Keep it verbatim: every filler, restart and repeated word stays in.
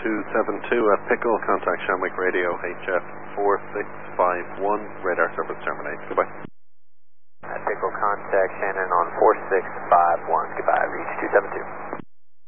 two seven two at Pickle, contact Shamwick Radio, H F four six five one, radar service terminate. Goodbye. At Pickle, contact Shannon on four six five one. Goodbye, reach two seven two.